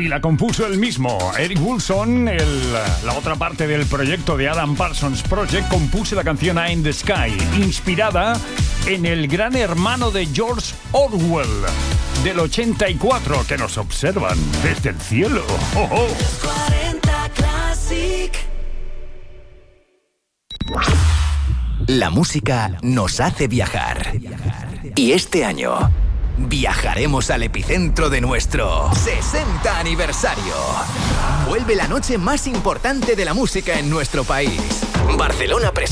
y la compuso él mismo. Eric Woolson, la otra parte del proyecto de Alan Parsons Project, compuso la canción Eye in the Sky, inspirada en el gran hermano de George Orwell, del 84, que nos observan desde el cielo. ¡Oh, oh! 40 Classic. La música nos hace viajar. Y este año viajaremos al epicentro de nuestro 60 aniversario. Vuelve la noche más importante de la música en nuestro país. Barcelona presenta